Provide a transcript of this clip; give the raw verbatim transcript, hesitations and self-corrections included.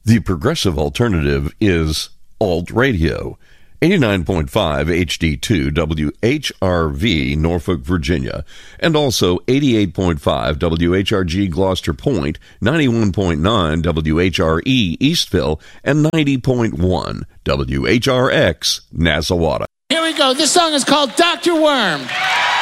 The progressive alternative is Alt Radio. eighty-nine point five H D two W H R V, Norfolk, Virginia, and also eighty-eight point five W H R G, Gloucester Point, ninety-one point nine W H R E, Eastville, and ninety point one W H R X, Nassauwata. Here we go. This song is called Doctor Worm.